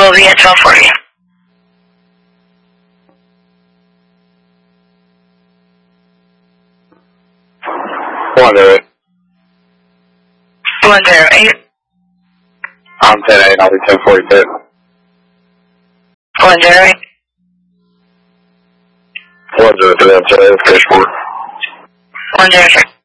will be at 12:40. One zero eight. 108. I'm 10-8, I'll be 10-42. 108. 103, I'm 10-8, Fish 4. 103.